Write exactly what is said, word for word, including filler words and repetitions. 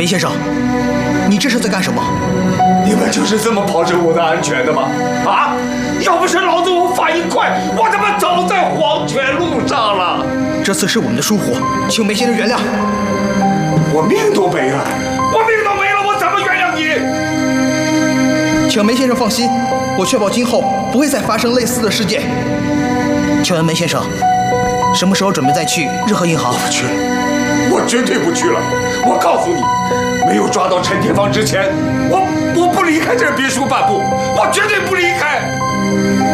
梅先生，你这是在干什么？ 你们就是这么保证我的安全的吗？啊！要不是老子我反应快，我他妈早在黄泉路上了。 这次是我们的疏忽，请梅先生原谅。 我命都没了，我命都没了，我怎么原谅你？ 请梅先生放心，我确保今后不会再发生类似的事件。请问梅先生，什么时候准备再去日和银行？ 我不去了，我绝对不去了。我告诉你，没有抓到陈天芳之前，我我不离开这别墅半步，我绝对不离开。